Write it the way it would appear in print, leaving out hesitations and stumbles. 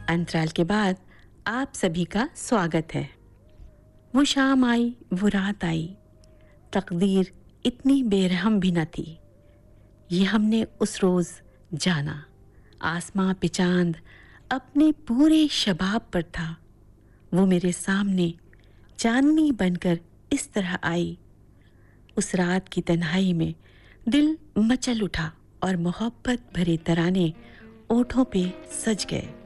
अंतराल के बाद आप सभी का स्वागत है। वो शाम आई, वो रात आई, तकदीर इतनी बेरहम भी न थी। ये हमने उस रोज जाना। आसमां पे चांद अपने पूरे शबाब पर था। वो मेरे सामने चांदनी बनकर इस तरह आई। उस रात की तन्हाई में दिल मचल उठा और मोहब्बत भरे तराने ओठों पे सज गए।